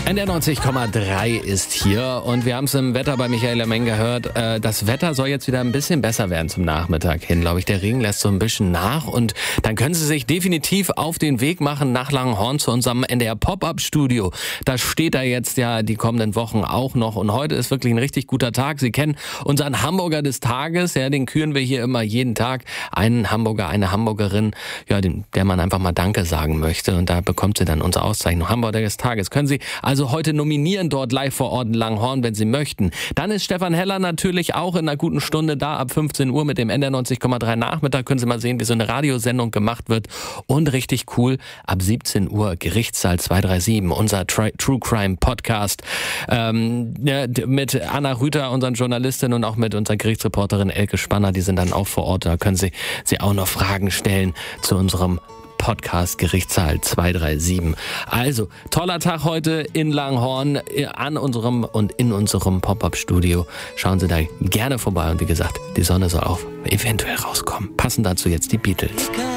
NDR 90,3 ist hier und wir haben es im Wetter bei Michaela Meng gehört. Das Wetter soll jetzt wieder ein bisschen besser werden zum Nachmittag hin, glaube ich. Der Regen lässt so ein bisschen nach und dann können Sie sich definitiv auf den Weg machen nach Langenhorn zu unserem NDR Pop-Up-Studio. Da steht er jetzt ja die kommenden Wochen auch noch und heute ist wirklich ein richtig guter Tag. Sie kennen unseren Hamburger des Tages, ja, den küren wir hier immer jeden Tag. Einen Hamburger, eine Hamburgerin, ja, der man einfach mal Danke sagen möchte und da bekommt sie dann unsere Auszeichnung Hamburger des Tages. Können Sie also heute nominieren dort live vor Ort in Langenhorn, wenn Sie möchten. Dann ist Stefan Heller natürlich auch in einer guten Stunde da ab 15 Uhr mit dem NDR 90,3 Nachmittag. Können Sie mal sehen, wie so eine Radiosendung gemacht wird. Und richtig cool, ab 17 Uhr Gerichtssaal 237, unser True Crime Podcast mit Anna Rüther, unseren Journalistin und auch mit unserer Gerichtsreporterin Elke Spanner. Die sind dann auch vor Ort. Da können Sie auch noch Fragen stellen zu unserem Podcast Gerichtssaal 237. Also, toller Tag heute in Langenhorn in unserem Pop-Up-Studio. Schauen Sie da gerne vorbei und wie gesagt, die Sonne soll auch eventuell rauskommen. Passen dazu jetzt die Beatles.